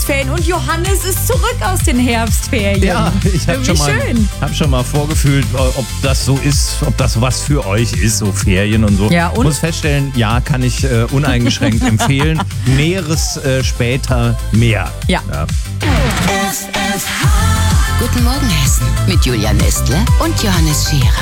Herbstferien und Johannes ist zurück aus den Herbstferien. Ja, ich habe schon mal vorgefühlt, ob das so ist, ob das was für euch ist, so Ferien und so. Ja, und? Muss feststellen, ja, kann ich uneingeschränkt empfehlen. Näheres später mehr. Ja. Guten Morgen Hessen mit Julia Nestle und Johannes Scherer.